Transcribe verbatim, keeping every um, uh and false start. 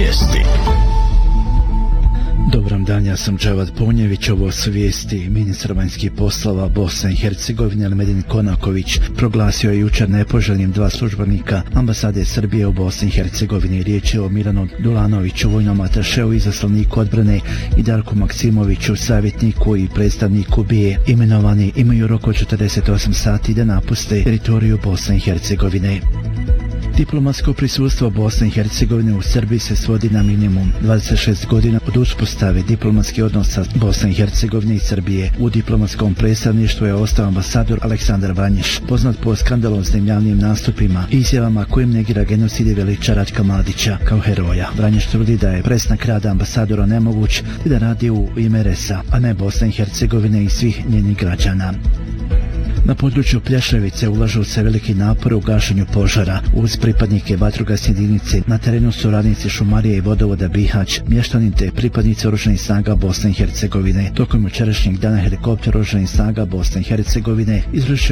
Vijesti. Dobar dan, ja sam Džavad Punjević, ovo su vijesti. Ministar vanjskih poslova Bosne i Hercegovine Elmedin Konaković proglasio je jučer nepoželjnim dva službenika ambasade Srbije u Bosni i Hercegovini. Riječ je o Milanu Dulanoviću, vojnom atašeu, izaslaniku odbrane, i Darku Maksimoviću, savjetniku i predstavniku B I E. Imenovani imaju rok od četrdeset osam sati da napuste teritoriju Bosne i Hercegovine. Diplomatsko prisustvo Bosne i Hercegovine u Srbiji se svodi na minimum. dvadeset šest godina od uspostave diplomatskih odnosa Bosne i Hercegovine i Srbije. U diplomatskom predstavništvu je ostao ambasador Aleksandar Vanjiš, poznat po skandaloznim javnim nastupima i izjavama kojim negira genocid i veliča Ratka Mladića kao heroja. Vanjiš tvrdi da je prestanak rada ambasadora nemoguć i da radi u ime R S A, a ne Bosne i Hercegovine i svih njenih građana. Na području Plješevice ulažu se veliki napor u gašenju požara. Uz pripadnike vatrogasne jedinice na terenu su radnici šumarije i vodovoda Bihać, mještani te pripadnici oružanih snaga Bosne i Hercegovine. Tokom jučerašnjeg dana helikopter oružanih snaga Bosne i Hercegovine izvršio